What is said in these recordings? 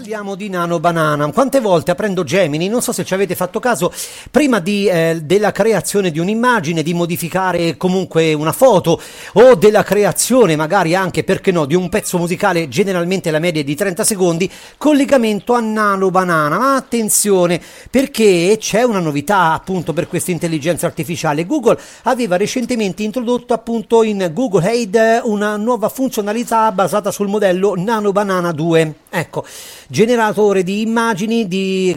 Parliamo di Nano Banana. Quante volte aprendo Gemini, non so se ci avete fatto caso, prima della creazione di un'immagine, di modificare comunque una foto o della creazione magari anche, perché no, di un pezzo musicale, generalmente la media è di 30 secondi, collegamento a Nano Banana. Ma attenzione, perché c'è una novità appunto per questa intelligenza artificiale. Google aveva recentemente introdotto appunto in Google Aid una nuova funzionalità basata sul modello Nano Banana 2. Ecco, generatore di immagini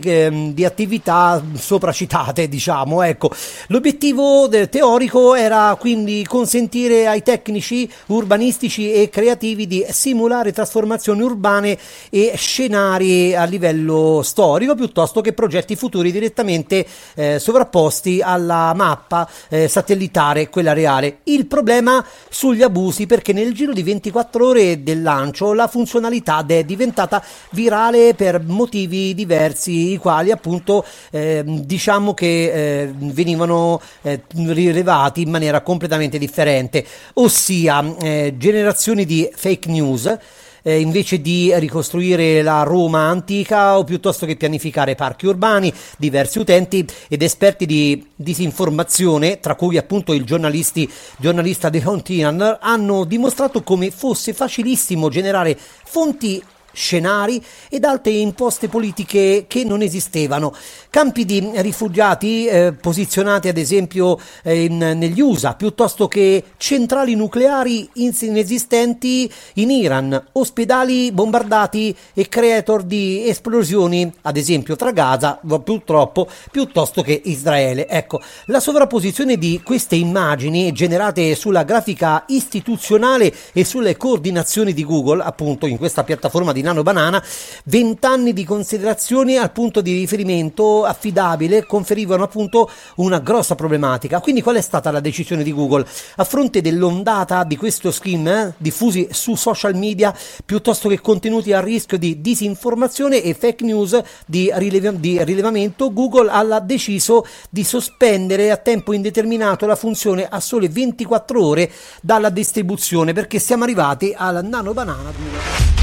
di attività sopracitate, diciamo. Ecco, l'obiettivo teorico era quindi consentire ai tecnici urbanistici e creativi di simulare trasformazioni urbane e scenari a livello storico piuttosto che progetti futuri direttamente sovrapposti alla mappa satellitare, quella reale. Il problema sugli abusi, perché nel giro di 24 ore del lancio la funzionalità è diventata virale per motivi diversi, i quali appunto diciamo che venivano rilevati in maniera completamente differente, ossia generazioni di fake news. Invece di ricostruire la Roma antica o piuttosto che pianificare parchi urbani, diversi utenti ed esperti di disinformazione, tra cui appunto il giornalista The Huntian, hanno dimostrato come fosse facilissimo generare fonti, scenari ed altre imposte politiche che non esistevano, campi di rifugiati posizionati ad esempio negli USA, piuttosto che centrali nucleari inesistenti in Iran, ospedali bombardati e creator di esplosioni ad esempio tra Gaza purtroppo piuttosto che Israele. Ecco, la sovrapposizione di queste immagini generate sulla grafica istituzionale e sulle coordinazioni di Google appunto in questa piattaforma di Nano Banana, 20 anni di considerazioni al punto di riferimento affidabile conferivano appunto una grossa problematica. Quindi qual è stata la decisione di Google? A fronte dell'ondata di questo scam diffusi su social media piuttosto che contenuti a rischio di disinformazione e fake news di rilevamento, Google ha deciso di sospendere a tempo indeterminato la funzione a sole 24 ore dalla distribuzione, perché siamo arrivati al Nano Banana 2.